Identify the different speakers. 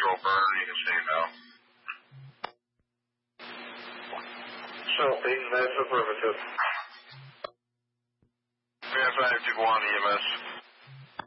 Speaker 1: visual burn. You can see now.
Speaker 2: South 8, that's affirmative.
Speaker 1: We have 5 people on EMS.